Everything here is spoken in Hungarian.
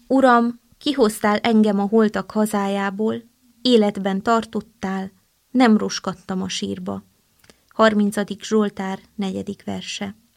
Uram, kihoztál engem a holtak hazájából, életben tartottál, nem roskadtam a sírba. 30. Zsoltár 4. verse.